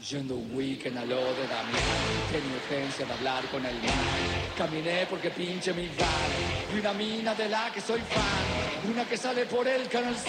Yendo un weekend a lo de Damián, tenía urgencia de hablar con el man. Caminé porque pinche mi van, y una mina de la que soy fan, una que sale por el canal.